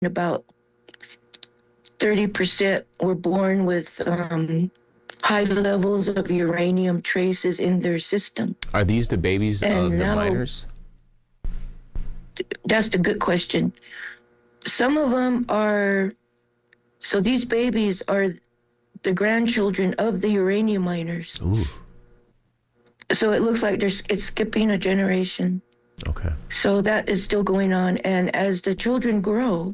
about 30% were born with high levels of uranium traces in their system. Are these the babies of the miners? That's the good question. Some of them are, so these babies are the grandchildren of the uranium miners. Ooh. So it looks like it's skipping a generation. Okay. So that is still going on. And as the children grow,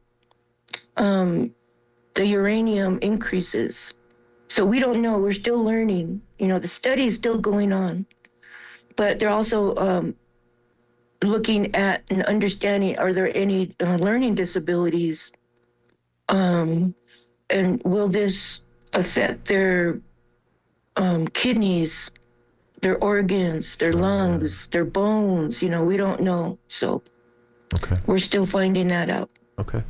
the uranium increases. So we don't know. We're still learning. The study is still going on. But they're also looking at and understanding, are there any learning disabilities? And will this affect their kidneys, their organs, their lungs, their bones? We don't know. So we're still finding that out. Okay.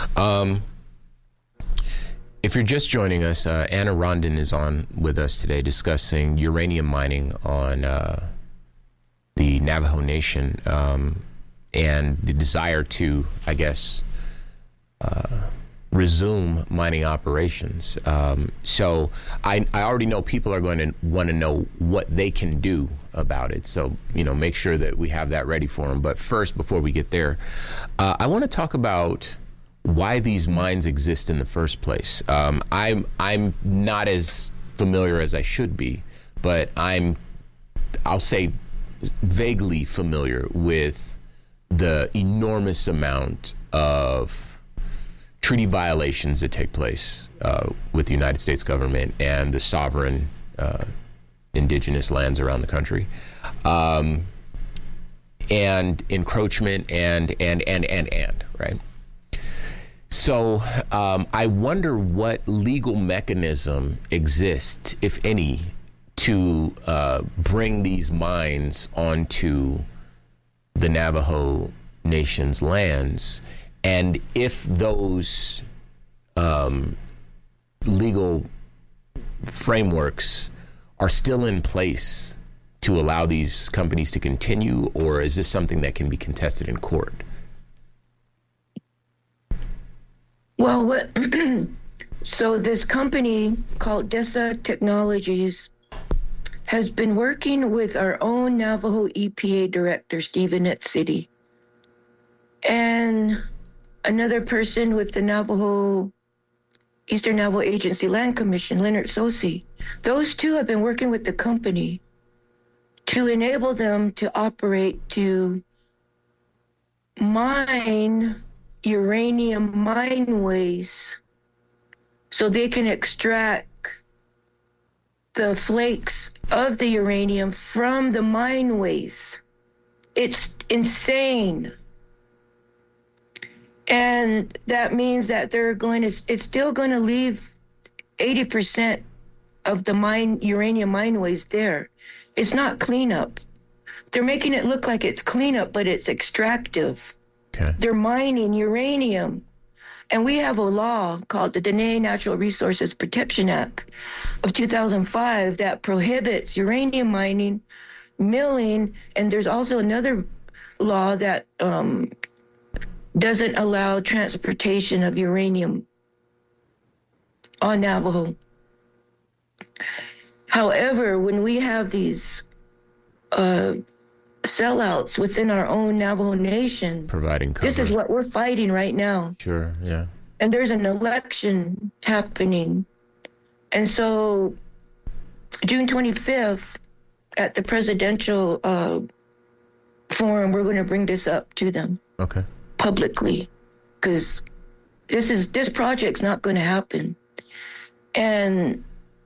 If you're just joining us, Anna Rondon is on with us today discussing uranium mining on the Navajo Nation and the desire to, I guess, resume mining operations. So I already know people are going to want to know what they can do about it. So, make sure that we have that ready for them. But first, before we get there, I want to talk about why these mines exist in the first place. I'm not as familiar as I should be, but I'll say vaguely familiar with the enormous amount of treaty violations that take place with the United States government and the sovereign indigenous lands around the country, and encroachment and right. So I wonder what legal mechanism exists, if any, to bring these mines onto the Navajo Nation's lands, and if those legal frameworks are still in place to allow these companies to continue, or is this something that can be contested in court? Well, so this company called DESA Technologies has been working with our own Navajo EPA director, Stephen City, and another person with the Eastern Navajo Agency Land Commission, Leonard Sosi. Those two have been working with the company to enable them to operate to mine uranium mine waste so they can extract the flakes of the uranium from the mine waste. It's insane. And that means that it's still going to leave 80% of the uranium mine waste there. It's not cleanup. They're making it look like it's cleanup, but it's extractive. Okay. They're mining uranium. And we have a law called the Dene Natural Resources Protection Act of 2005 that prohibits uranium mining, milling, and there's also another law that doesn't allow transportation of uranium on Navajo. However, when we have these sellouts within our own Navajo Nation, providing cover. This is what we're fighting right now. Sure, yeah. And there's an election happening. And so June 25th at the presidential forum, we're going to bring this up to them. Okay. Publicly, because this project's not going to happen. And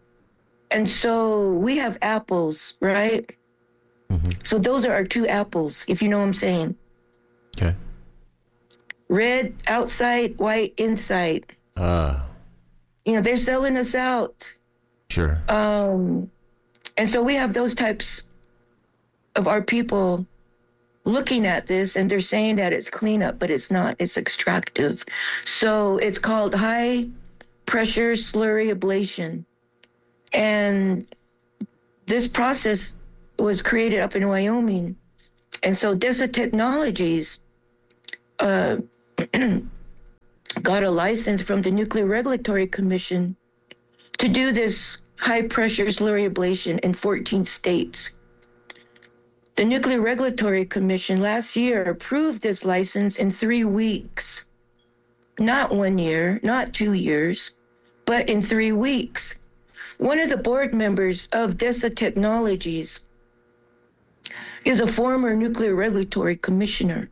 so we have apples, right? Mm-hmm. So those are our two apples, if you know what I'm saying. Okay. Red outside, white inside. They're selling us out. Sure. And so we have those types of our people looking at this, and they're saying that it's cleanup, but it's not. It's extractive. So it's called high pressure slurry ablation. And this process was created up in Wyoming. And so DESA Technologies got a license from the Nuclear Regulatory Commission to do this high-pressure slurry ablation in 14 states. The Nuclear Regulatory Commission last year approved this license in 3 weeks. Not 1 year, not 2 years, but in 3 weeks. One of the board members of DESA Technologies is a former Nuclear Regulatory Commissioner.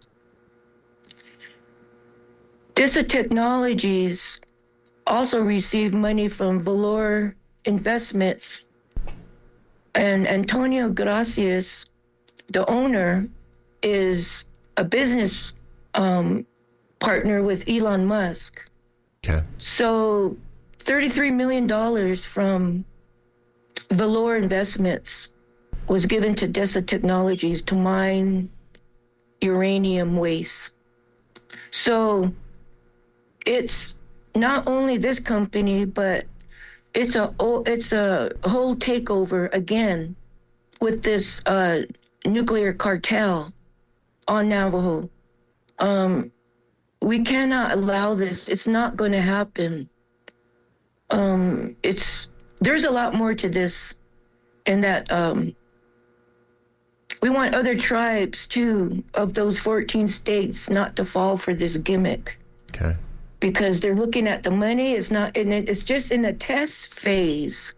DESA Technologies also received money from Valor Investments, and Antonio Gracias, the owner, is a business partner with Elon Musk. Okay. So $33 million from Valor Investments was given to DESA Technologies to mine uranium waste. So it's not only this company, but it's a whole takeover again with this nuclear cartel on Navajo. We cannot allow this. It's not going to happen. There's a lot more to this, and that we want other tribes too of those 14 states not to fall for this gimmick. Okay. Because they're looking at the money. It's just in a test phase.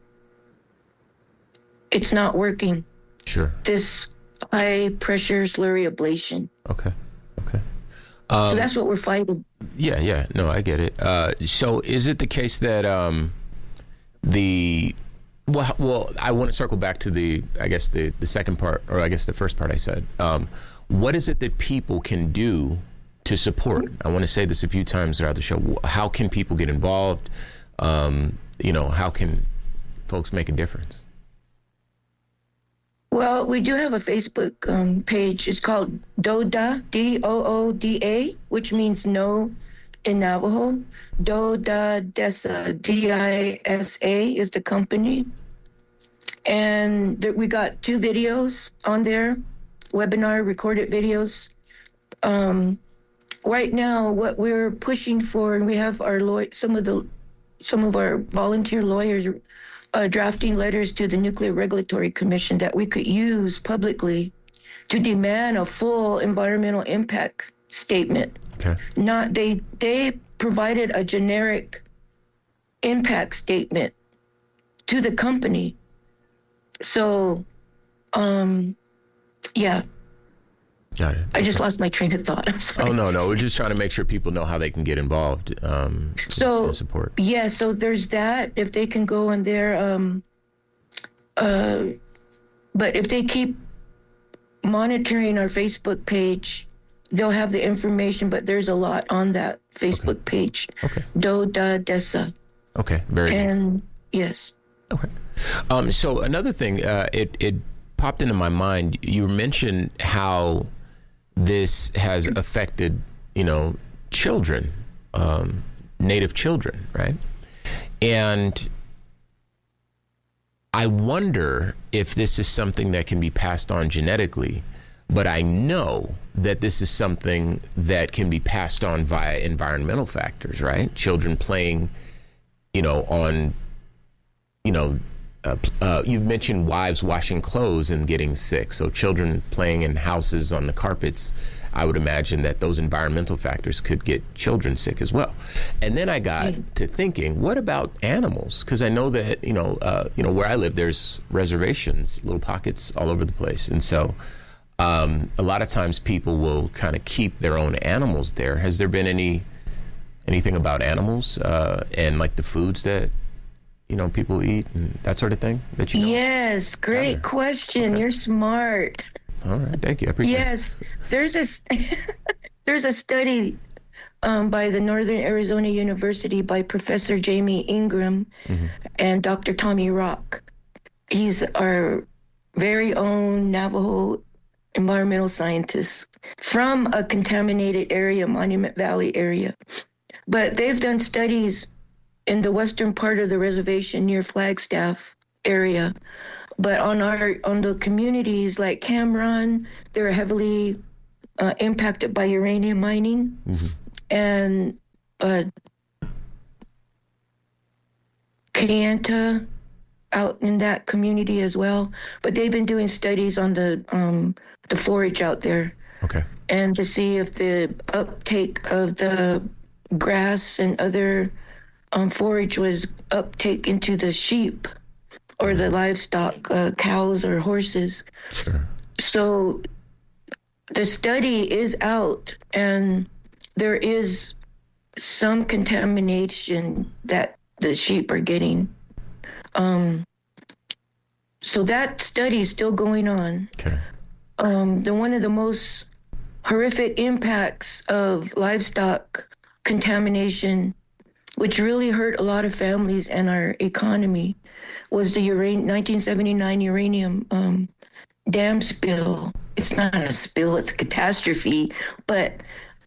It's not working. Sure. This high pressure slurry ablation. Okay. So that's what we're fighting. Yeah. No, I get it. So is it the case that well, I want to circle back to the second part, or I guess the first part I said. What is it that people can do to support? I want to say this a few times throughout the show. How can people get involved? How can folks make a difference? Well, we do have a Facebook page. It's called DOODA, DOODA, which means no in Navajo. DOODA DESA, DISA is the company. And we got 2 videos on there, webinar recorded videos. Right now, what we're pushing for, and we have our some of our volunteer lawyers drafting letters to the Nuclear Regulatory Commission that we could use publicly to demand a full environmental impact statement. Okay. They provided a generic impact statement to the company. So, yeah. Got it. I just lost my train of thought. I'm sorry. Oh, no. We're just trying to make sure people know how they can get involved so support. Yeah, so there's that. If they can go on there. But if they keep monitoring our Facebook page, they'll have the information, but there's a lot on that Facebook page. Okay. DOODA DESA. Okay, very good. And yes. Okay. So another thing, it popped into my mind. You mentioned how this has affected, children, Native children, right? And I wonder if this is something that can be passed on genetically, but I know that this is something that can be passed on via environmental factors, right? Children playing, on, you've mentioned wives washing clothes and getting sick. So children playing in houses on the carpets, I would imagine that those environmental factors could get children sick as well. And then I got to thinking, what about animals? Because I know that, where I live, there's reservations, little pockets all over the place. And so a lot of times people will kind of keep their own animals there. Has there been anything about animals and like the foods that people eat and that sort of thing that you know? Yes, great question. Okay. You're smart. All right, thank you. I appreciate it. Yes, there's a study by the Northern Arizona University by Professor Jamie Ingram and Dr. Tommy Rock. He's our very own Navajo environmental scientist from a contaminated area, Monument Valley area. But they've done studies in the western part of the reservation near Flagstaff area. But on the communities like Cameron, they're heavily impacted by uranium mining. And uh, Kayenta out in that community as well. But they've been doing studies on the forage out there. Okay. And to see if the uptake of the grass and other forage was uptake into the sheep or the livestock, cows or horses. Sure. So the study is out, and there is some contamination that the sheep are getting. So that study is still going on. Okay. One of the most horrific impacts of livestock contamination, which really hurt a lot of families and our economy, was the 1979 uranium dam spill. It's not a spill, it's a catastrophe. But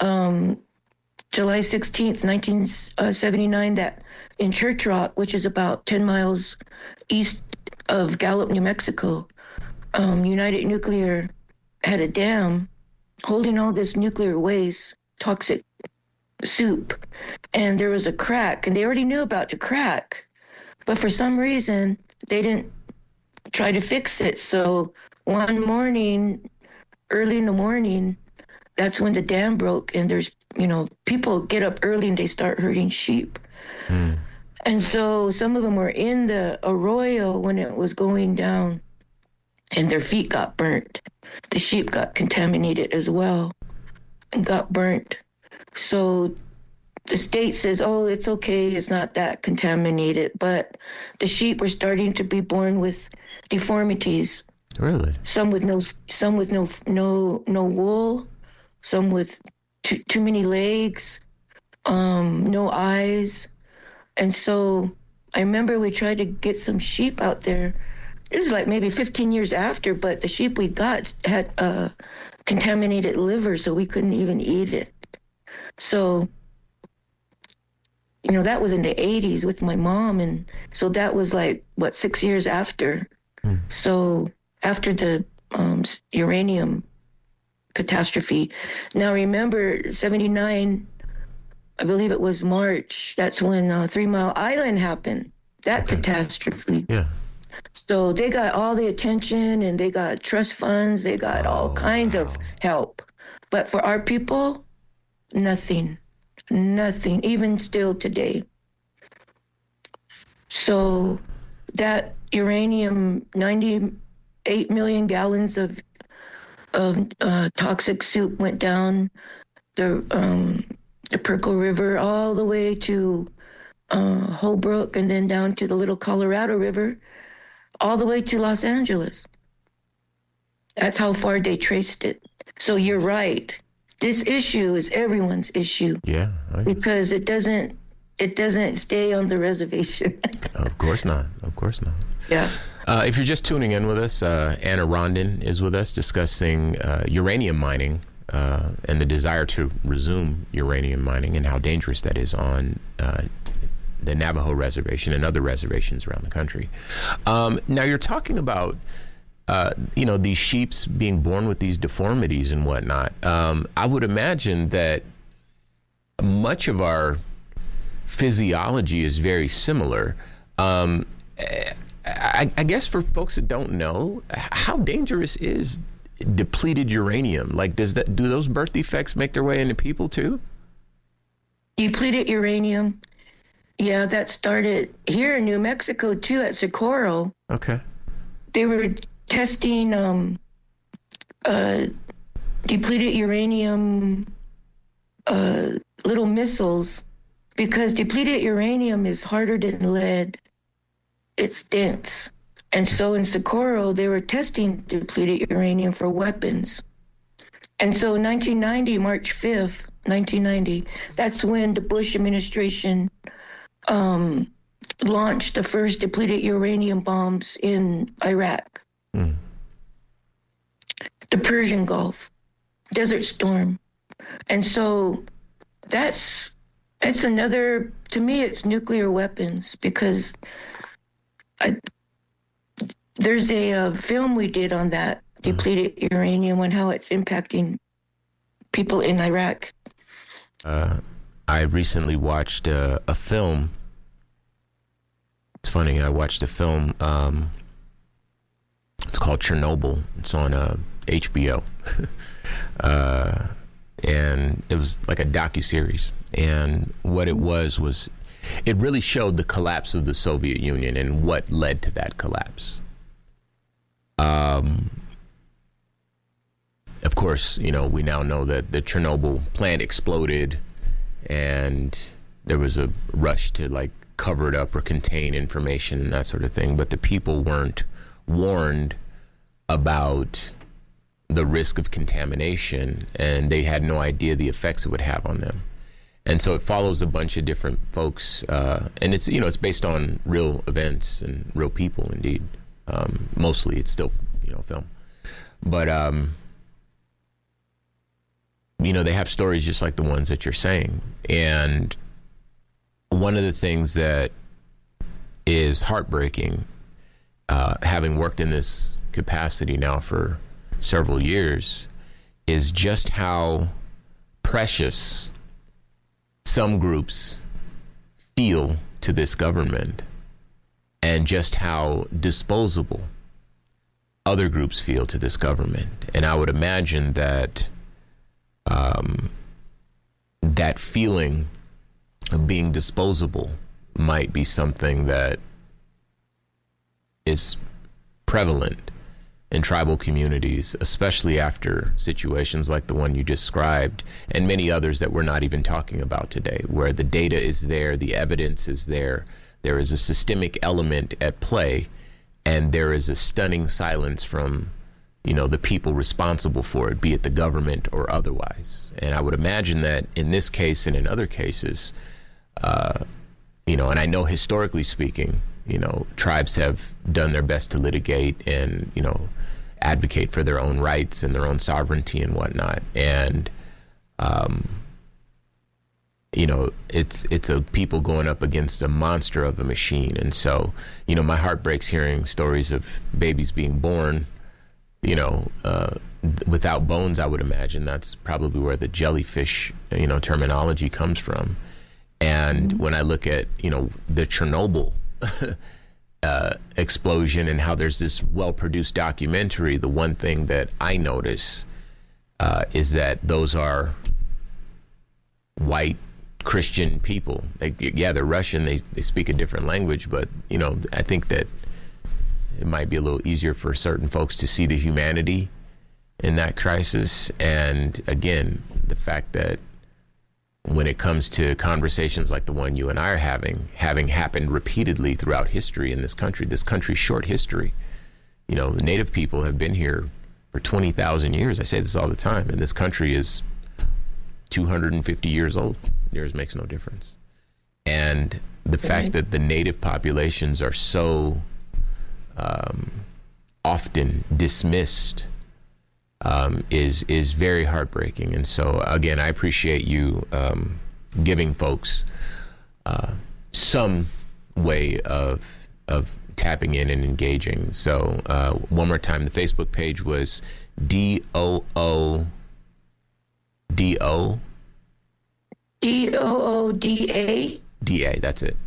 July 16th, 1979, that in Church Rock, which is about 10 miles east of Gallup, New Mexico, United Nuclear had a dam holding all this nuclear waste, toxic soup, and there was a crack, and they already knew about the crack, but for some reason they didn't try to fix it. So one morning, early in the morning, that's when the dam broke, and there's, people get up early and they start herding sheep. And so some of them were in the arroyo when it was going down, and their feet got burnt. The sheep got contaminated as well and got burnt. So the state says, oh, it's okay, it's not that contaminated. But the sheep were starting to be born with deformities. Really? Some with no wool, some with too many legs, no eyes. And so I remember we tried to get some sheep out there. This is like maybe 15 years after, but the sheep we got had contaminated liver, so we couldn't even eat it. So, that was in the 80s with my mom. And so that was 6 years after. So after the uranium catastrophe. Now remember, 79, I believe it was March, that's when 3 Mile Island happened, that catastrophe. Yeah. So they got all the attention, and they got trust funds, they got all kinds of help. But for our people, nothing, even still today. So that uranium, 98 million gallons of toxic soup went down the Pirkle River all the way to Holbrook, and then down to the Little Colorado River, all the way to Los Angeles. That's how far they traced it. So you're right. This issue is everyone's issue. Yeah. Because it doesn't stay on the reservation. Of course not. Yeah. If you're just tuning in with us, Anna Rondon is with us discussing uranium mining and the desire to resume uranium mining and how dangerous that is on the Navajo Reservation and other reservations around the country. Now you're talking about, these sheeps being born with these deformities and whatnot. I would imagine that much of our physiology is very similar. I guess for folks that don't know, how dangerous is depleted uranium? Do those birth defects make their way into people too? Depleted uranium. Yeah, that started here in New Mexico too, at Socorro. Okay. They were testing depleted uranium little missiles, because depleted uranium is harder than lead. It's dense. And so in Socorro, they were testing depleted uranium for weapons. And so 1990, March 5th, 1990, that's when the Bush administration launched the first depleted uranium bombs in Iraq. The Persian Gulf, Desert Storm. And so that's another, to me, it's nuclear weapons, because there's a film we did on that depleted uranium and how it's impacting people in Iraq. I recently watched a film. It's funny. I watched a film. It's called Chernobyl. It's on HBO. And it was like a docuseries. And what it was it really showed the collapse of the Soviet Union and what led to that collapse. Of course, you know, we now know that the Chernobyl plant exploded and there was a rush to like cover it up or contain information and that sort of thing. But the people weren't warned about the risk of contamination, and they had no idea the effects it would have on them. And so it follows a bunch of different folks, and it's, you know, it's based on real events and real people, indeed. Mostly it's still, you know, film. But, you know, they have stories just like the ones that you're saying. And one of the things that is heartbreaking, having worked in this capacity now for several years, is just how precious some groups feel to this government and just how disposable other groups feel to this government. And I would imagine that that feeling of being disposable might be something that is prevalent in tribal communities, especially after situations like the one you described and many others that we're not even talking about today, where the data is there, the evidence is there, there is a systemic element at play, and there is a stunning silence from, you know, the people responsible for it, be it the government or otherwise. And I would imagine that in this case and in other cases, you know, and I know historically speaking, you know, tribes have done their best to litigate and, you know, advocate for their own rights and their own sovereignty and whatnot. And, you know, it's a people going up against a monster of a machine. And so, you know, my heart breaks hearing stories of babies being born, you know, without bones. I would imagine that's probably where the jellyfish, you know, terminology comes from. And when I look at, you know, the Chernobyl explosion and how there's this well-produced documentary, the one thing that I notice is that those are white Christian people. They're Russian, they speak a different language, but, you know, I think that it might be a little easier for certain folks to see the humanity in that crisis. And again, the fact that when it comes to conversations like the one you and I are having happened repeatedly throughout history in this country's short history. You know, the Native people have been here for 20,000 years. I say this all the time, and this country is 250 years old. Years makes no difference. And the fact that the Native populations are so often dismissed is very heartbreaking. And so again, I appreciate you giving folks some way of tapping in and engaging. So one more time, the Facebook page was DOODA. DA, that's it.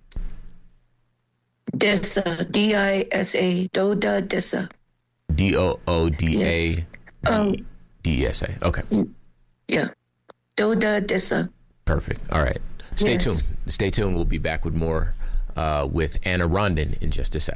DISA, DISA, Doda Disa. DOODA. DESA. Okay. Yeah. Doda Disa. Perfect. All right. Stay tuned. Stay tuned. We'll be back with more with Anna Rondon in just a sec.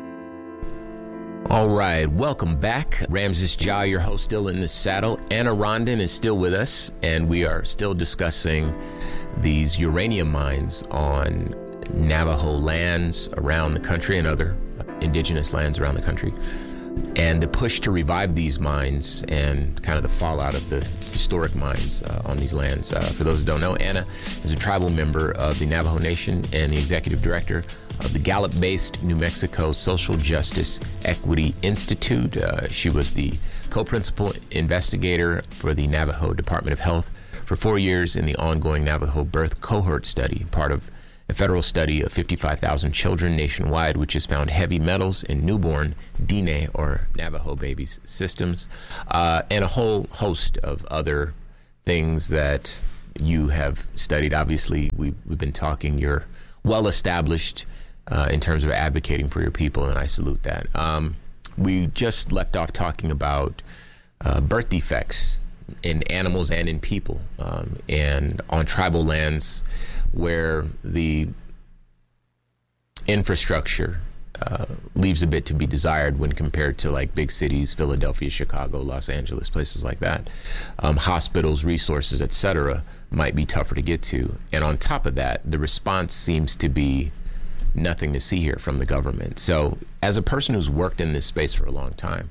All right. Welcome back. Ramses Ja, your host, still in the saddle. Anna Rondon is still with us, and we are still discussing these uranium mines on Navajo lands around the country and other indigenous lands around the country, and the push to revive these mines and kind of the fallout of the historic mines on these lands. For those who don't know, Anna is a tribal member of the Navajo Nation and the executive director of the Gallup-based New Mexico Social Justice Equity Institute. She was the co-principal investigator for the Navajo Department of Health for 4 years in the ongoing Navajo birth cohort study, part of a federal study of 55,000 children nationwide, which has found heavy metals in newborn Diné, or Navajo babies' systems, and a whole host of other things that, you have studied. Obviously, we've been talking. You're well established in terms of advocating for your people, and I salute that. We just left off talking about birth defects in animals and in people, and on tribal lands where the infrastructure leaves a bit to be desired when compared to like big cities, Philadelphia, Chicago, Los Angeles, places like that. Hospitals, resources, etc. might be tougher to get to. And on top of that, the response seems to be nothing to see here from the government. So as a person who's worked in this space for a long time,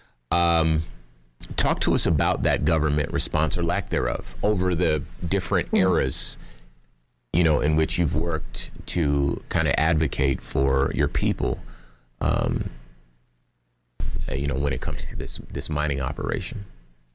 talk to us about that government response or lack thereof over the different eras, you know, in which you've worked to kind of advocate for your people, you know, when it comes to this mining operation.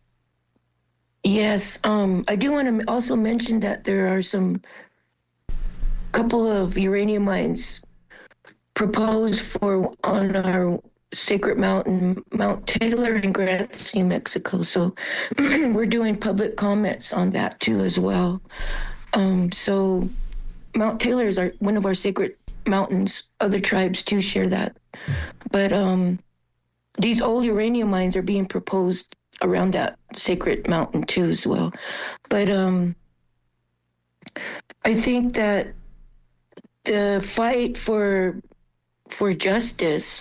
Yes, I do want to also mention that there are some couple of uranium mines proposed for on our sacred mountain, Mount Taylor in Grassy, Mexico. So we're doing public comments on that too as well. So Mount Taylor is one of our sacred mountains. Other tribes too share that. But these old uranium mines are being proposed around that sacred mountain too as well. But I think that the fight for justice,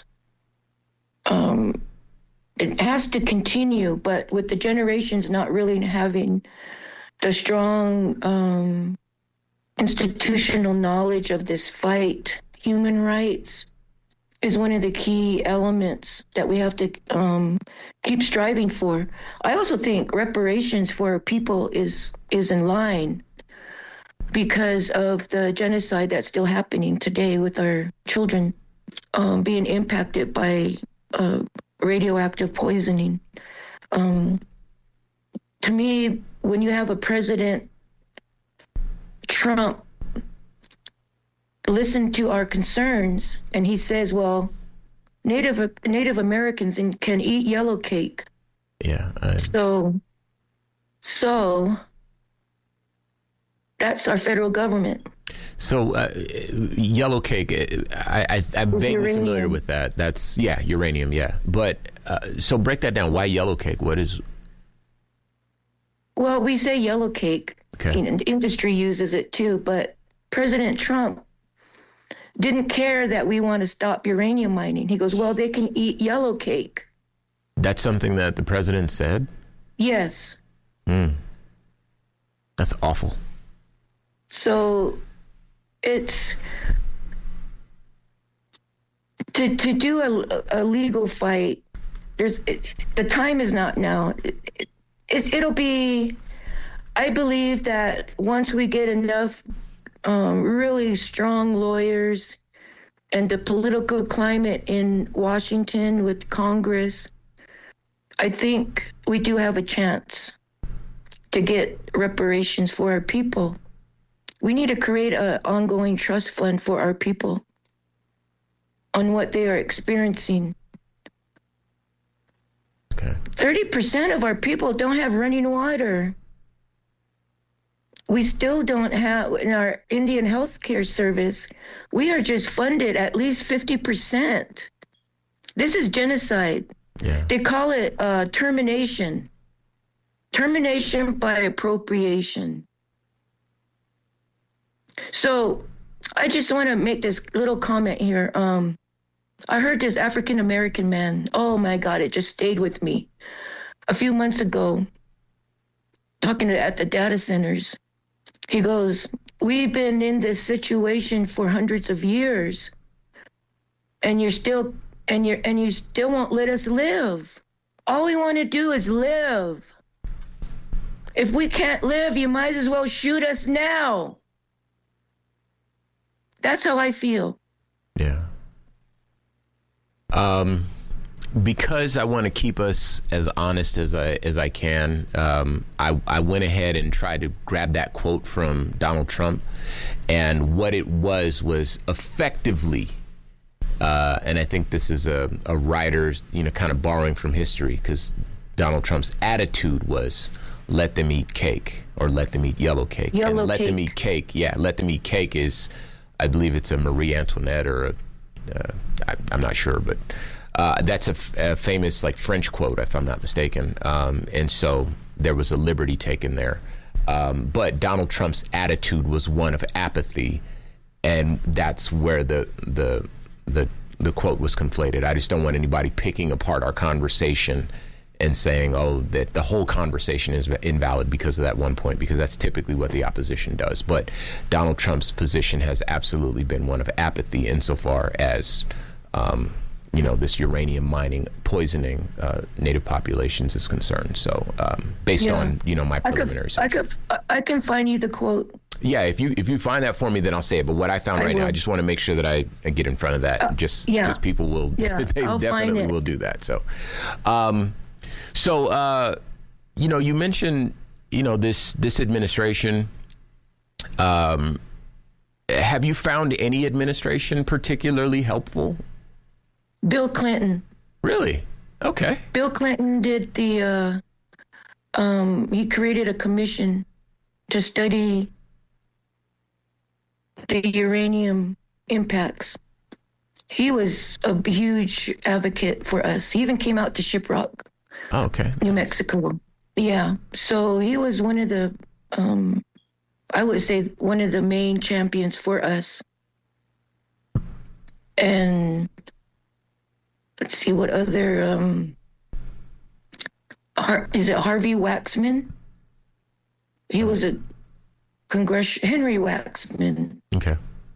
it has to continue, but with the generations not really having the strong institutional knowledge of this fight, human rights is one of the key elements that we have to keep striving for. I also think reparations for people is in line because of the genocide that's still happening today with our children being impacted by radioactive poisoning. To me, when you have a President Trump listen to our concerns and he says, well, Native Americans can eat yellow cake. Yeah. So that's our federal government. So yellow cake, I'm vaguely familiar with that. That's, yeah, uranium, yeah. But so break that down. Why yellow cake? What is... Well, we say yellow cake. Okay. And the industry uses it too, but President Trump didn't care that we want to stop uranium mining. He goes, well, they can eat yellow cake. That's something that the president said? Yes. That's awful. So it's to do a legal fight. The time is not now. It'll be, I believe that once we get enough really strong lawyers and the political climate in Washington with Congress, I think we do have a chance to get reparations for our people. We need to create an ongoing trust fund for our people on what they are experiencing. Okay. 30% of our people don't have running water. We still don't have, in our Indian healthcare service, we are just funded at least 50%. This is genocide. Yeah. They call it termination. Termination by appropriation. So I just want to make this little comment here. I heard this African-American man, oh my God, it just stayed with me. A few months ago, talking at the data centers, he goes, we've been in this situation for hundreds of years, and you still won't let us live. All we want to do is live. If we can't live, you might as well shoot us now. That's how I feel. Yeah. Because I want to keep us as honest as I can, I went ahead and tried to grab that quote from Donald Trump, and what it was effectively, and I think this is a writer's, kind of borrowing from history, because Donald Trump's attitude was let them eat cake or let them eat yellow cake. Yellow and let cake. them eat cake. Yeah, let them eat cake is, I believe it's a Marie Antoinette or I'm not sure, but that's a famous like French quote, if I'm not mistaken. And so there was a liberty taken there. But Donald Trump's attitude was one of apathy, and that's where the quote was conflated. I just don't want anybody picking apart our conversation and saying, oh, that the whole conversation is invalid because of that one point, because that's typically what the opposition does. But Donald Trump's position has absolutely been one of apathy insofar as, this uranium mining, poisoning native populations is concerned. So based on, my preliminary I can find you the quote. Yeah, if you find that for me, then I'll say it. But what I found right now, I just want to make sure that I get in front of that. Just because people will, they definitely will do that. So, you mentioned, this administration. Have you found any administration particularly helpful? Bill Clinton. Really? Okay. Bill Clinton did he created a commission to study the uranium impacts. He was a huge advocate for us. He even came out to Shiprock, New Mexico. Yeah. So he was one of the, I would say, one of the main champions for us. And let's see what other, is it Harvey Waxman? He was a Henry Waxman. Okay.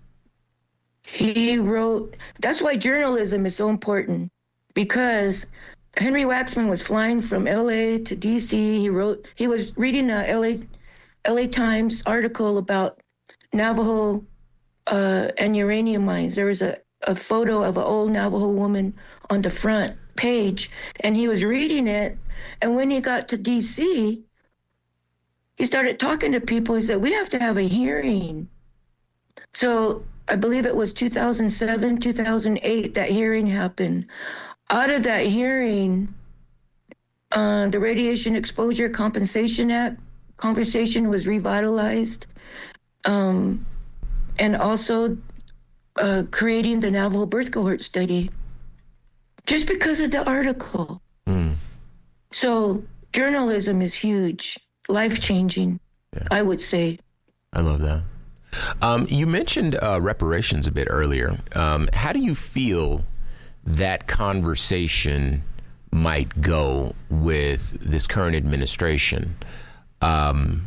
He wrote, that's why journalism is so important, because Henry Waxman was flying from LA to DC. He was reading a LA Times article about Navajo and uranium mines. There was a photo of an old Navajo woman on the front page, and he was reading it. And when he got to DC, he started talking to people. He said, we have to have a hearing. So I believe it was 2007, 2008, that hearing happened. Out of that hearing, the Radiation Exposure Compensation Act conversation was revitalized. And also creating the Navajo birth cohort study, just because of the article. So journalism is huge, life-changing, I would say. I love that. You mentioned reparations a bit earlier. How do you feel that conversation might go with this current administration? I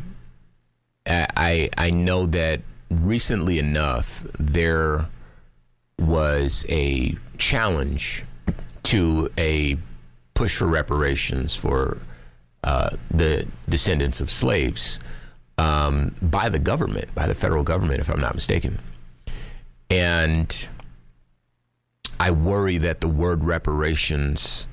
know that recently enough, there was a challenge to a push for reparations for the descendants of slaves by the government, by the federal government, if I'm not mistaken. And I worry that the word reparations,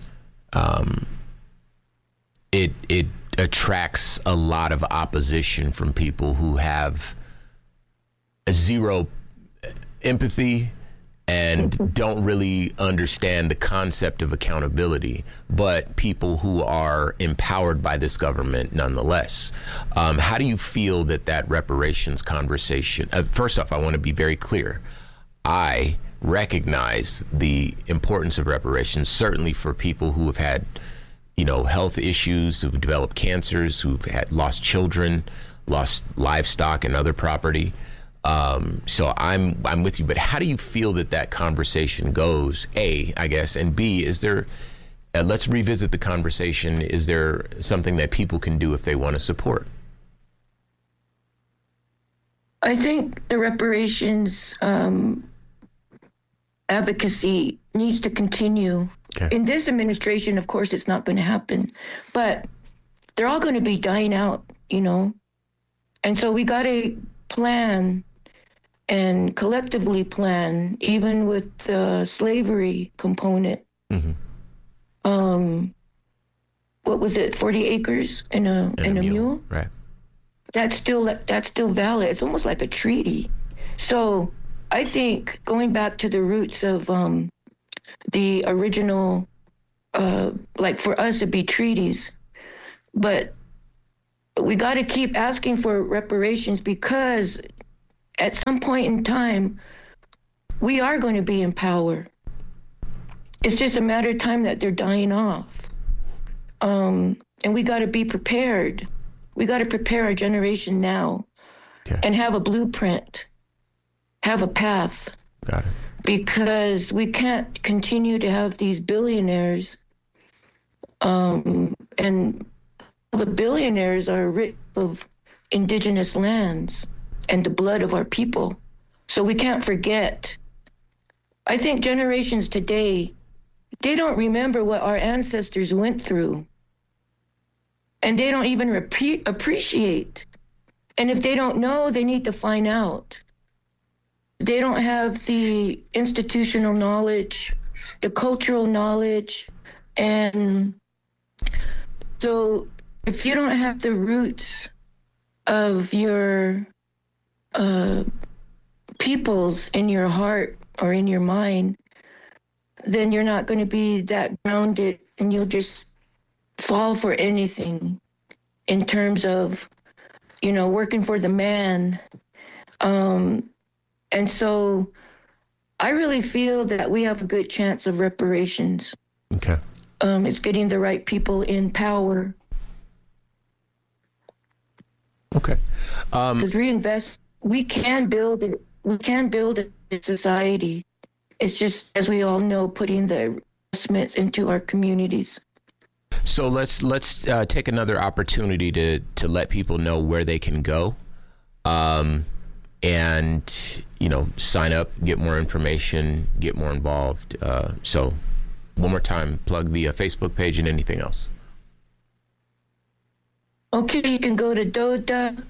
it attracts a lot of opposition from people who have zero empathy and don't really understand the concept of accountability, but people who are empowered by this government nonetheless. How do you feel that reparations conversation, first off, I want to be very clear. I recognize the importance of reparations, certainly for people who have had, health issues, who've developed cancers, who've lost children, lost livestock and other property. So I'm with you, but how do you feel that conversation goes? A, I guess, and B, is there, let's revisit the conversation. Is there something that people can do if they want to support? I think the reparations advocacy needs to continue. Okay. In this administration, of course, it's not going to happen, but they're all going to be dying out, and so we got to plan and collectively plan, even with the slavery component. Mm-hmm. What was it? 40 acres and a mule? Right. That's still valid. It's almost like a treaty. So I think going back to the roots of the original, like for us, it'd be treaties, but But we got to keep asking for reparations, because at some point in time, we are going to be in power. It's just a matter of time that they're dying off. And we got to be prepared. We got to prepare our generation now, and have a blueprint, have a path. Got it. Because we can't continue to have these billionaires, and the billionaires are rich of indigenous lands and the blood of our people. So we can't forget. I think generations today, they don't remember what our ancestors went through. And they don't even appreciate. And if they don't know, they need to find out. They don't have the institutional knowledge, the cultural knowledge. And so if you don't have the roots of your peoples in your heart or in your mind, then you're not going to be that grounded, and you'll just fall for anything in terms of, working for the man. And so I really feel that we have a good chance of reparations. Okay. It's getting the right people in power. Okay. Because we can build it. We can build a society. It's just, as we all know, putting the investments into our communities. So let's take another opportunity to let people know where they can go, and sign up, get more information, get more involved. So one more time, plug the Facebook page and anything else. Okay, you can go to DOODA,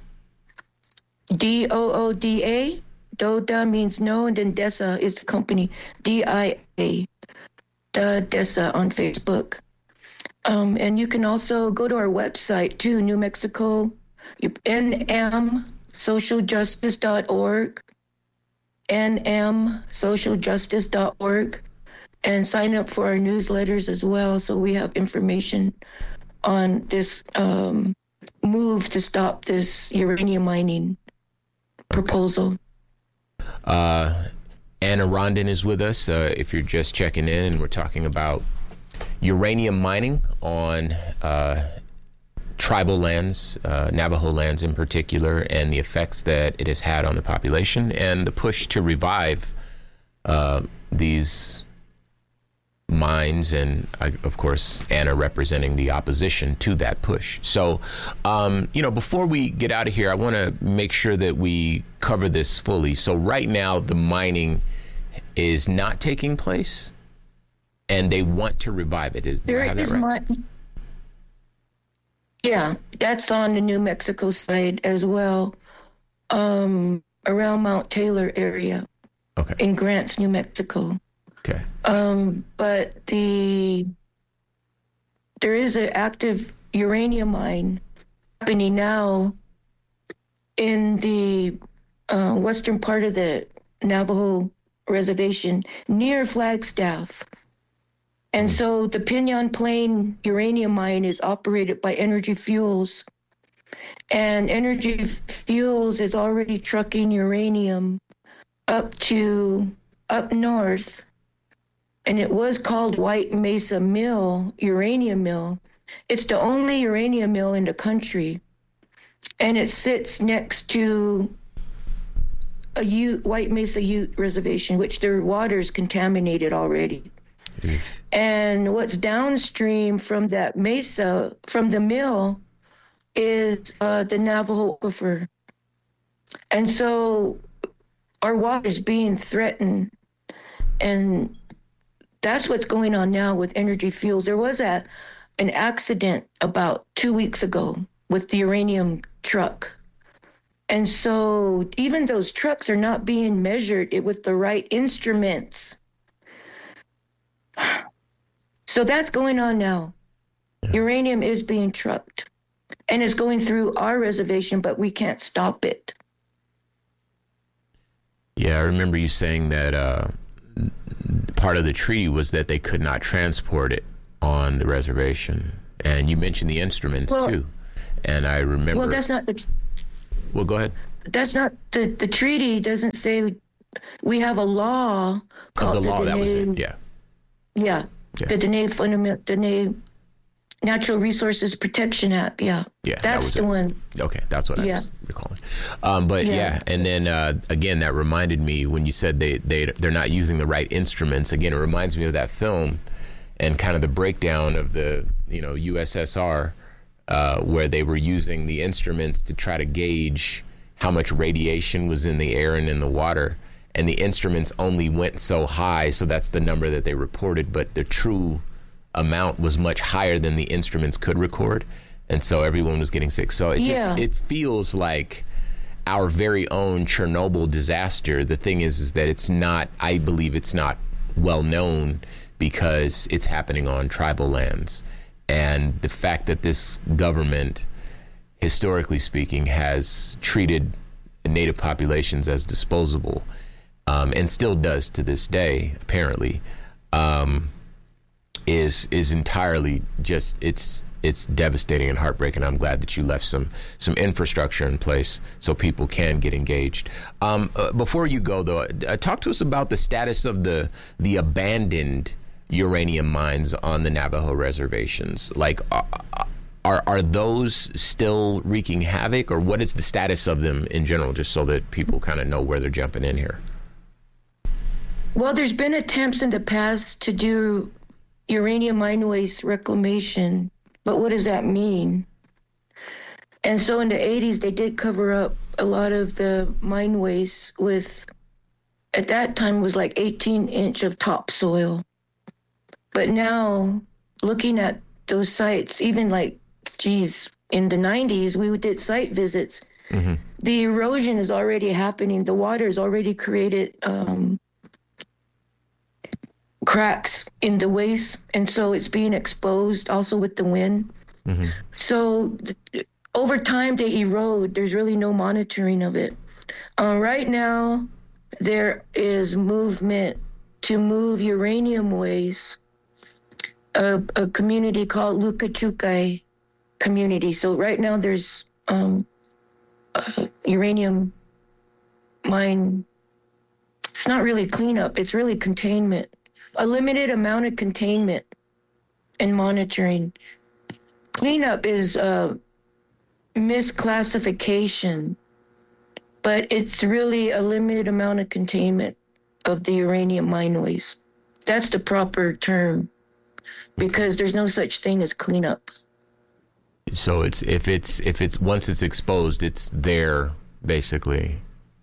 DOODA. DOODA means no, and then DESA is the company, DIA, DESA on Facebook. And you can also go to our website too, New Mexico, nmsocialjustice.org, nmsocialjustice.org, and sign up for our newsletters as well, so we have information on this move to stop this uranium mining proposal. Anna Rondon is with us. If you're just checking in, and we're talking about uranium mining on tribal lands, Navajo lands in particular, and the effects that it has had on the population, and the push to revive these mines, and of course Anna representing the opposition to that push. So before we get out of here, I want to make sure that we cover this fully. So right now the mining is not taking place, and they want to revive it. Do I have that right? Yeah, that's on the New Mexico side as well, around Mount Taylor area. Okay. In Grants, New Mexico. Okay. But there is an active uranium mine happening now in the western part of the Navajo reservation near Flagstaff. And so the Pinyon Plain uranium mine is operated by Energy Fuels. And Energy Fuels is already trucking uranium up north. And it was called White Mesa Mill, uranium mill. It's the only uranium mill in the country. And it sits next to a White Mesa Ute reservation, which their water is contaminated already. Mm. And what's downstream from that mesa, from the mill, is the Navajo Aquifer. And so our water is being threatened. And that's what's going on now with Energy Fuels. There was an accident about 2 weeks ago with the uranium truck. And so even those trucks are not being measured with the right instruments. So that's going on now. Yeah. Uranium is being trucked, and it's going through our reservation, but we can't stop it. Yeah, I remember you saying that part of the treaty was that they could not transport it on the reservation. And you mentioned the instruments too. And I remember. Well, that's not. Well, go ahead. That's not the treaty. Doesn't say. We have a law called the law. That was it. Yeah. Yeah. The Dene Natural Resources Protection Act. Yeah. That's the one. Okay, that's what I was recalling. But and then again, that reminded me when you said they're not using the right instruments. Again, it reminds me of that film and kind of the breakdown of the USSR, where they were using the instruments to try to gauge how much radiation was in the air and in the water. And the instruments only went so high, so that's the number that they reported, but the true amount was much higher than the instruments could record, and so everyone was getting sick. So it feels like our very own Chernobyl disaster. The thing is that it's not, I believe it's not well known because it's happening on tribal lands. And the fact that this government, historically speaking, has treated native populations as disposable, and still does to this day, apparently, is entirely just it's devastating and heartbreaking. I'm glad that you left some infrastructure in place so people can get engaged. Before you go, though, talk to us about the status of the abandoned uranium mines on the Navajo reservations. Like, are those still wreaking havoc, or what is the status of them in general, just so that people kind of know where they're jumping in here? Well, there's been attempts in the past to do uranium mine waste reclamation, but what does that mean? And so in the 80s, they did cover up a lot of the mine waste with, at that time, was like 18-inch of topsoil. But now, looking at those sites, even like, in the 90s, we did site visits. Mm-hmm. The erosion is already happening. The water has already created cracks in the waste, and so it's being exposed also with the wind. Mm-hmm. So over time they erode. There's really no monitoring of it. Right now there is movement to move uranium waste, a community called Lukachukai community. So right now there's uranium mine. It's not really cleanup, it's really containment. A limited amount of containment and monitoring. Cleanup is a misclassification, but it's really a limited amount of containment of the uranium mine waste. That's the proper term, because there's no such thing as cleanup. So if it's once it's exposed, it's there basically.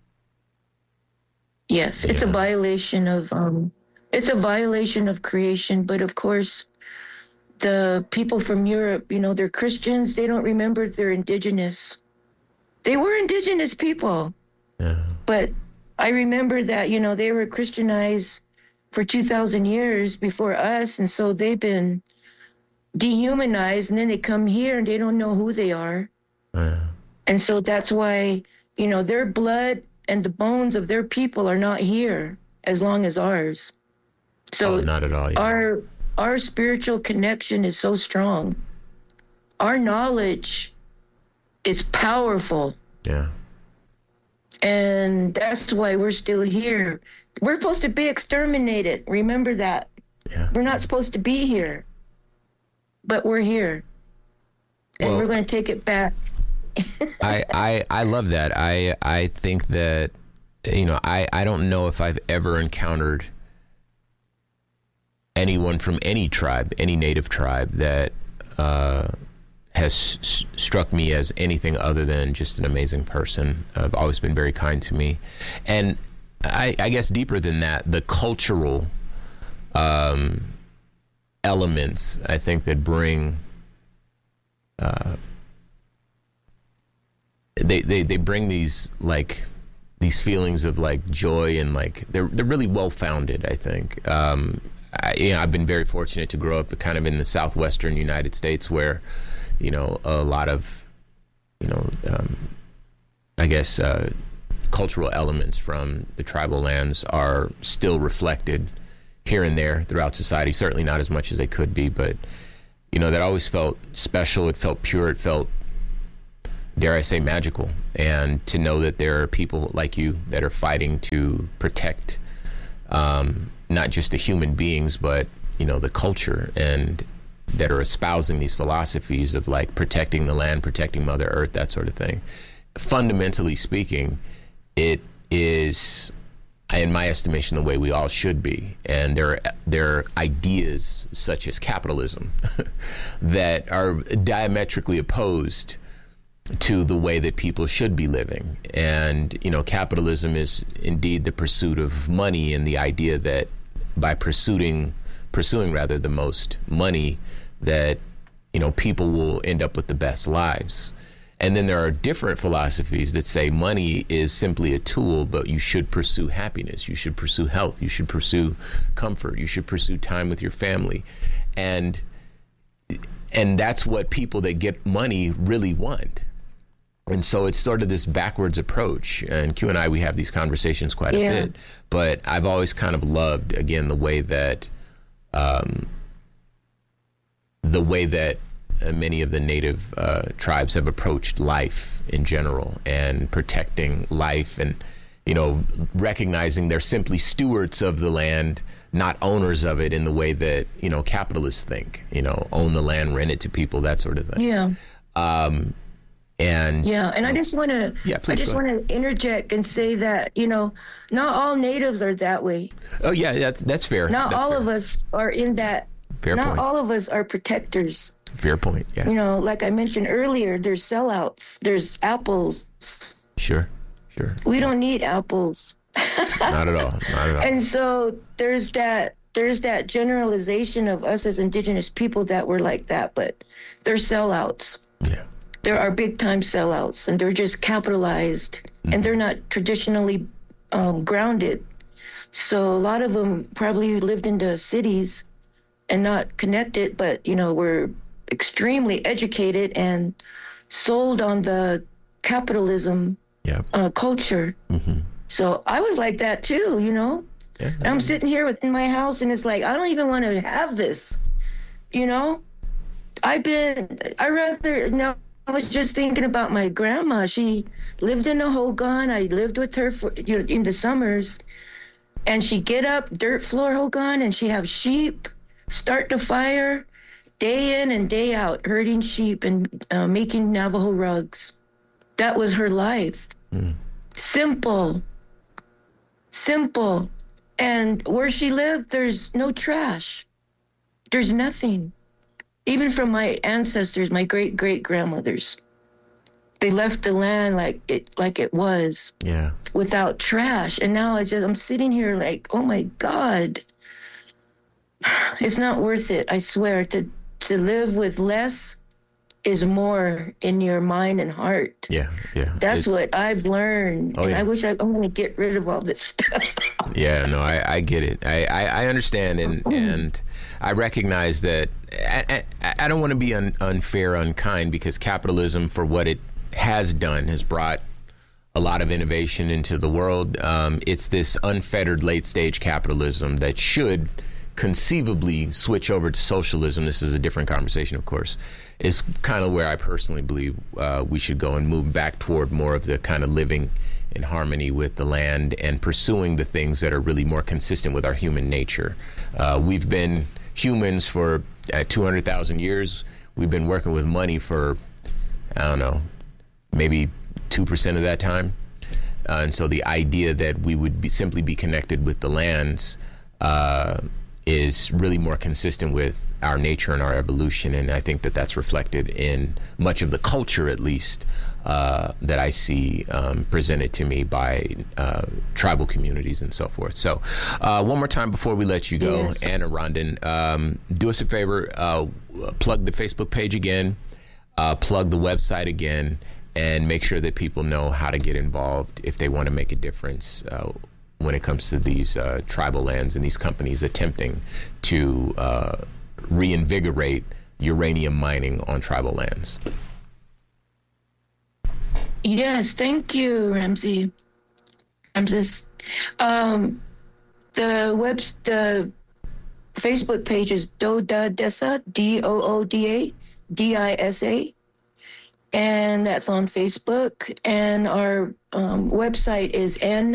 Yes, it's a violation of creation. But of course, the people from Europe, they're Christians. They don't remember they're indigenous. They were indigenous people. Yeah. But I remember that, they were Christianized for 2,000 years before us. And so they've been dehumanized, and then they come here and they don't know who they are. Yeah. And so that's why, their blood and the bones of their people are not here as long as ours. So not at all. Yeah. Our spiritual connection is so strong. Our knowledge is powerful. Yeah. And that's why we're still here. We're supposed to be exterminated. Remember that. Yeah. We're not supposed to be here. But we're here. And we're going to take it back. I love that. I think that, I don't know if I've ever encountered anyone from any tribe, any native tribe, that has struck me as anything other than just an amazing person. I've always been very kind to me. And I guess deeper than that, the cultural elements, I think, that bring they bring these feelings of joy, and they're really well founded, I think. I've been very fortunate to grow up kind of in the southwestern United States, where a lot of cultural elements from the tribal lands are still reflected here and there throughout society. Certainly not as much as they could be, but that always felt special. It felt pure. It felt dare I say, magical. And to know that there are people like you that are fighting to protect not just the human beings, but, the culture, and that are espousing these philosophies of like protecting the land, protecting Mother Earth, that sort of thing. Fundamentally speaking, it is, in my estimation, the way we all should be. And there are ideas such as capitalism that are diametrically opposed to the way that people should be living. And, capitalism is indeed the pursuit of money, and the idea that by pursuing rather the most money, that, people will end up with the best lives. And then there are different philosophies that say money is simply a tool, but you should pursue happiness. You should pursue health. You should pursue comfort. You should pursue time with your family. And that's what people that get money really want. And so it's sort of this backwards approach. And Q and I, we have these conversations quite a bit. But I've always kind of loved, again, the way that many of the native tribes have approached life in general, and protecting life, and recognizing they're simply stewards of the land, not owners of it in the way that capitalists think. Own the land, rent it to people, that sort of thing. Yeah. And I just want to interject and say that not all natives are that way. Oh yeah, that's fair. Not all of us are in that. Fair not point. all of us are protectors. Fair point. Yeah. Like I mentioned earlier, there's sellouts. There's apples. Sure. We don't need apples. Not at all. And so there's that generalization of us as indigenous people that we're like that, but they're sellouts. Yeah. There are big time sellouts, and they're just capitalized, and they're not traditionally grounded. So a lot of them probably lived in the cities and not connected, but were extremely educated and sold on the capitalism culture. Mm-hmm. So I was like that too, Yeah. And I'm sitting here within my house, and it's like, I don't even want to have this, I was just thinking about my grandma. She lived in a Hogan. I lived with her for in the summers, and she'd get up, dirt floor Hogan, and she'd have sheep, start the fire, day in and day out, herding sheep and making Navajo rugs. That was her life. Mm. Simple. And where she lived, there's no trash. There's nothing. Even from my ancestors, my great-great-grandmothers, they left the land like it was, without trash. And now I'm sitting here like, oh my God, it's not worth it. I swear, to live with less is more in your mind and heart. Yeah. That's what I've learned. And I wish I'm going to get rid of all this stuff. Yeah, no, I get it. I understand, and I recognize that. I don't want to be unfair, unkind, because capitalism, for what it has done, has brought a lot of innovation into the world. It's this unfettered late-stage capitalism that should conceivably switch over to socialism. This is a different conversation, of course. Is kind of where I personally believe we should go, and move back toward more of the kind of living in harmony with the land and pursuing the things that are really more consistent with our human nature. We've been humans for 200,000 years. We've been working with money for, I don't know, maybe 2% of that time. And so the idea that we would simply be connected with the lands is really more consistent with our nature and our evolution. And I think that that's reflected in much of the culture, at least, that I see presented to me by tribal communities and so forth. So one more time before we let you go, yes. Anna Rondon, do us a favor, plug the Facebook page again, plug the website again, and make sure that people know how to get involved if they want to make a difference when it comes to these tribal lands and these companies attempting to reinvigorate uranium mining on tribal lands. Yes, thank you, Ramses. The Facebook page is Dooda Disa, Dooda Disa, and that's on Facebook. And our website is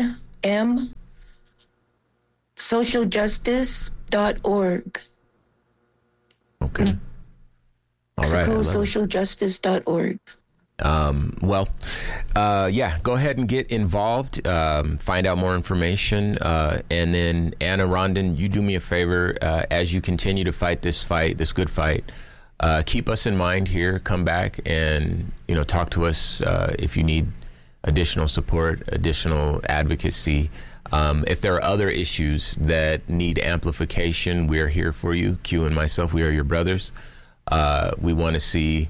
nmsocialjustice.org. Okay. All right. MexicoSocialJustice.org. Yeah, go ahead and get involved, find out more information. And then Anna Rondon, you do me a favor, as you continue to fight, this good fight, keep us in mind here, come back and, talk to us, if you need additional support, additional advocacy. If there are other issues that need amplification, we're here for you. Q and myself, we are your brothers. We want to see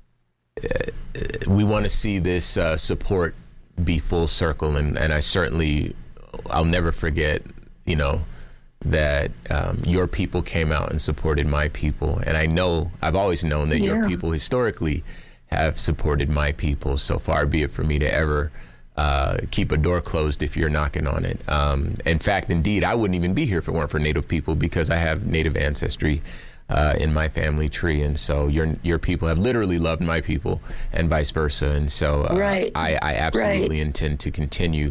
this support be full circle, and I'll never forget, that your people came out and supported my people, and I've always known that your people historically have supported my people. So far be it for me to ever keep a door closed if you're knocking on it. In fact, indeed, I wouldn't even be here if it weren't for Native people, because I have Native ancestry in my family tree, and so your people have literally loved my people, and vice versa. And so I absolutely intend to continue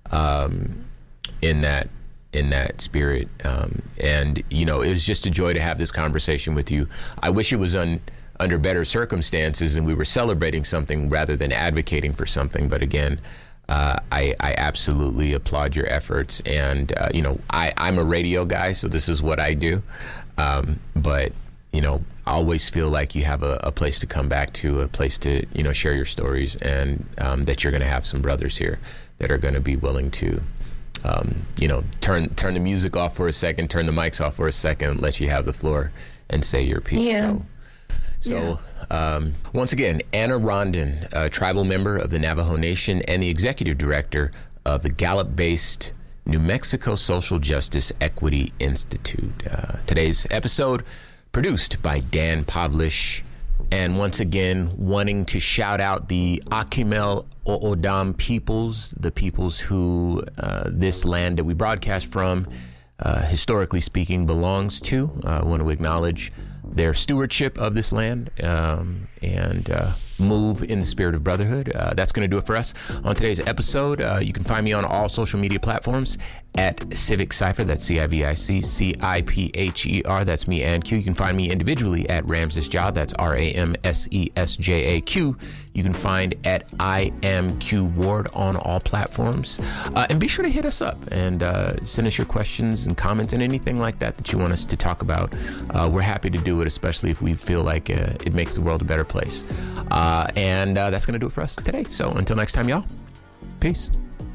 in that spirit. And it was just a joy to have this conversation with you. I wish it was under better circumstances and we were celebrating something rather than advocating for something. But again, I absolutely applaud your efforts. And, I'm a radio guy, so this is what I do. But, I always feel like you have a place to come back to, a place to, share your stories, and that you're going to have some brothers here that are going to be willing to, turn the music off for a second, turn the mics off for a second, let you have the floor and say your piece. Yeah. So once again, Anna Rondon, a tribal member of the Navajo Nation and the executive director of the Gallup-based New Mexico Social Justice Equity Institute. Today's episode produced by Dan Pavlish. And once again, wanting to shout out the Akimel O'odham peoples, the peoples who this land that we broadcast from, historically speaking, belongs to. I want to acknowledge their stewardship of this land and move in the spirit of brotherhood. That's going to do it for us on today's episode. You can find me on all social media platforms at Civic Cypher. That's CIVICCIPHER. That's me and Q. You can find me individually at Ramses Jah. That's RAMSESJAQ. You can find at I am Q Ward on all platforms. And be sure to hit us up and send us your questions and comments and anything like that you want us to talk about. We're happy to do it, especially if we feel like it makes the world a better place. And that's going to do it for us today. So until next time, y'all, peace.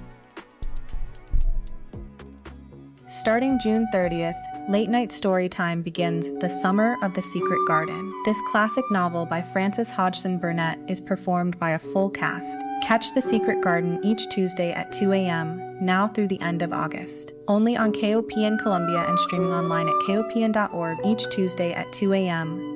Starting June 30th, Late Night Storytime begins The Summer of the Secret Garden. This classic novel by Frances Hodgson Burnett is performed by a full cast. Catch The Secret Garden each Tuesday at 2 a.m., now through the end of August. Only on KOPN Columbia and streaming online at kopn.org each Tuesday at 2 a.m.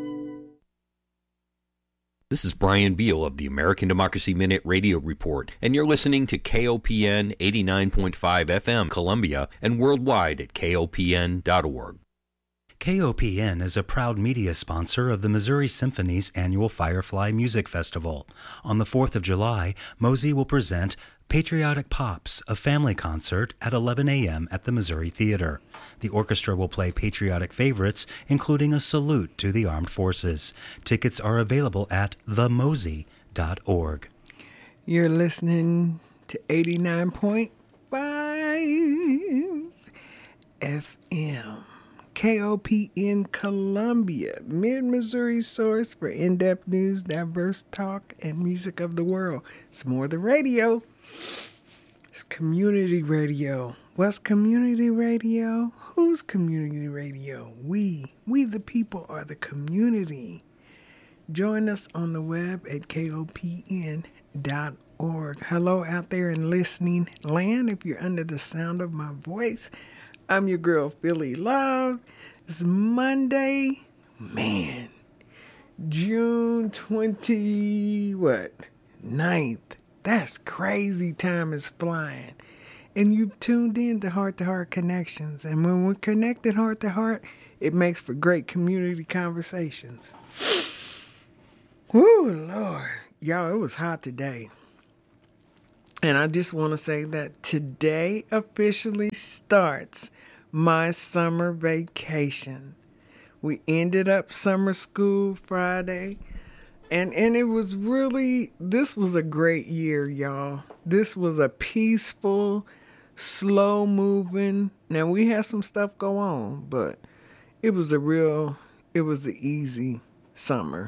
This is Brian Beal of the American Democracy Minute Radio Report, and you're listening to KOPN 89.5 FM Columbia and worldwide at kopn.org. KOPN is a proud media sponsor of the Missouri Symphony's annual Firefly Music Festival. On the 4th of July, Mosey will present Patriotic Pops, a family concert at 11 a.m. at the Missouri Theater. The orchestra will play patriotic favorites, including a salute to the armed forces. Tickets are available at themosey.org. You're listening to 89.5 FM. KOPN Columbia, Mid-Missouri source for in-depth news, diverse talk, and music of the world. It's more than radio. It's community radio. What's community radio? Who's community radio? We the people, are the community. Join us on the web at kopn.org. Hello out there in listening land. If you're under the sound of my voice, I'm your girl, Philly Love. It's Monday, June 9th. That's crazy. Time is flying. And you've tuned in to Heart Connections. And when we're connected heart to heart, it makes for great community conversations. Woo, Lord. Y'all, it was hot today. And I just want to say that today officially starts my summer vacation. We ended up summer school Friday. And it was really, this was a great year, y'all. This was a peaceful, slow moving. Now we had some stuff go on, but it was an easy summer.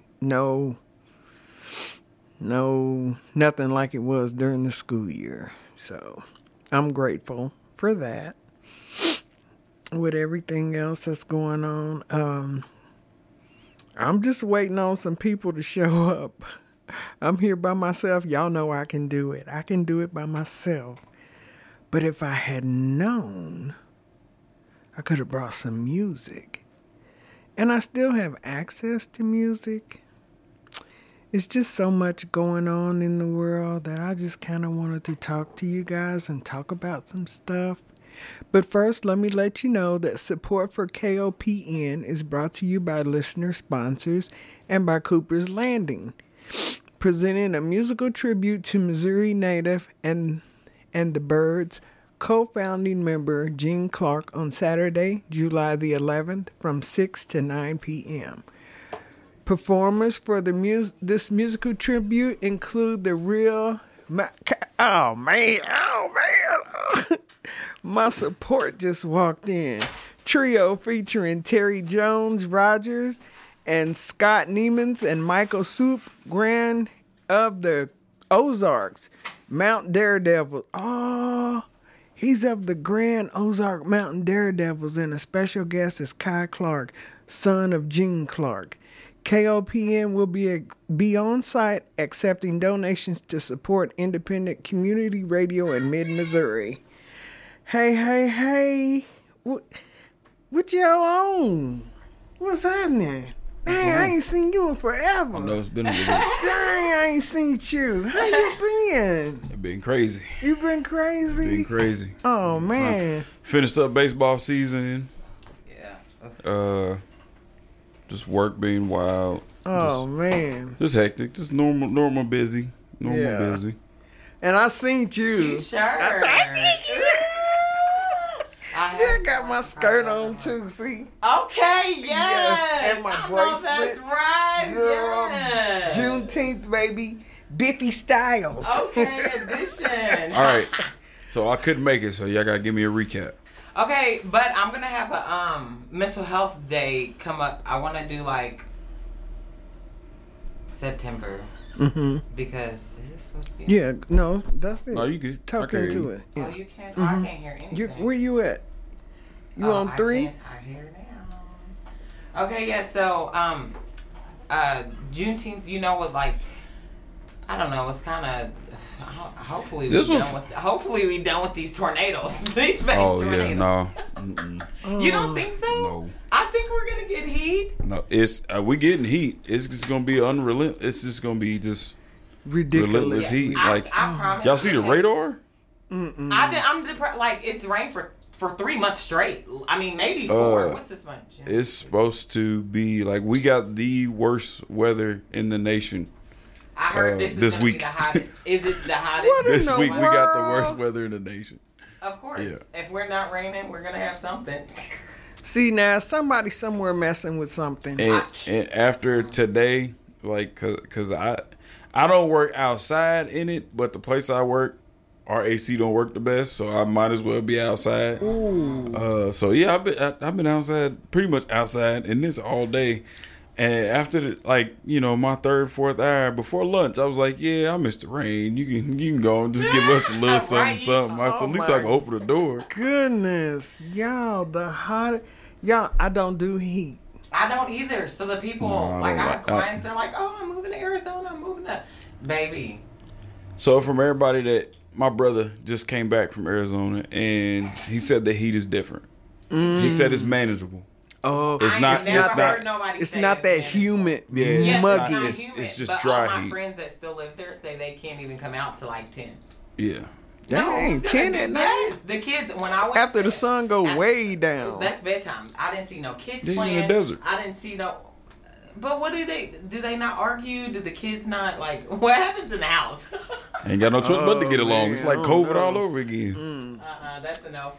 Nothing like it was during the school year. So I'm grateful for that. With everything else that's going on, I'm just waiting on some people to show up. I'm here by myself. Y'all know I can do it. I can do it by myself. But if I had known, I could have brought some music. And I still have access to music. It's just so much going on in the world that I just kind of wanted to talk to you guys and talk about some stuff. But first, let me let you know that support for KOPN is brought to you by listener sponsors and by Cooper's Landing, presenting a musical tribute to Missouri native and the Byrds co-founding member Gene Clark on Saturday, July the 11th from 6 to 9 p.m. Performers for this musical tribute include the real... Oh, man. My support just walked in. Trio featuring Terry Jones Rogers and Scott Niemans and Michael Soup Grand of the Ozarks. Mount Daredevil. Oh, he's of the Grand Ozark Mountain Daredevils, and a special guest is Kai Clark, son of Gene Clark. KOPN will be on site accepting donations to support independent community radio in mid-Missouri. Hey. What y'all on? What's happening? Dang, I ain't seen you in forever. I know it's been a little bit. Dang, I ain't seen you. How you been? It's been crazy. You been crazy? Been crazy. Oh, man. Finished up baseball season. Yeah. Just work being wild. Oh, man. Just hectic. Just normal busy. Busy. And I seen you. Sure. I got my skirt on too, see? Okay, yes. And my I know bracelet. that's right. Girl, yes. Juneteenth, baby. Biffy Styles. Okay, edition. All right. So I couldn't make it, so y'all got to give me a recap. Okay, but I'm going to have a mental health day come up. I want to do like September. Mm-hmm. Because is it supposed to be? Yeah, no, that's it. No, you good. Talk I can into hear it. Oh, Yeah. you can't? Oh, I can't hear anything. Where you at? You on 3? I hear now. Okay, yeah, so Juneteenth, you know what, like, I don't know, it's kind of, hopefully we done with these tornadoes. These fake tornadoes. Yeah, no. You don't think so? No. I think we're gonna get heat. No, it's we getting heat. It's just gonna be unrelentless. It's just gonna be just Ridiculous. relentless heat. I Like promise y'all see the radar? I'm depressed. Like, it's rained for 3 months straight. I mean, maybe 4. What's this month? June? It's supposed to be like we got the worst weather in the nation. I heard this week. Be the hottest. Is it the hottest? This week we got the world? worst weather in the nation. Of course. Yeah. If we're not raining, we're gonna have something. See, now somebody somewhere messing with something. And after today, like, cause I don't work outside in it, but the place I work, our AC don't work the best, so I might as well be outside. Ooh. So yeah, I've been outside, pretty much outside in this all day. And after my 3rd, 4th hour before lunch, I was like, yeah, I miss the rain. You can go and just give us a little something. I said, at least I can open the door. Goodness, y'all, I don't do heat. I don't either. So the people, I have clients, they're like, oh, I'm moving to Arizona. I'm moving to... Baby. So from everybody that... My brother just came back from Arizona, and he said the heat is different. He said it's manageable. Oh, it's not that humid, muggy. It's just but dry all my heat. friends that still live there say they can't even come out to like 10. Yeah. Dang, 10 at night. Yes, the kids, when I went after the sun go way down. That's bedtime. I didn't see no kids They're playing. in the desert. I didn't see no. But what do they not argue? Do the kids not, like, what happens in the house? Ain't got no choice but to get along. It's like COVID all over again. That's a no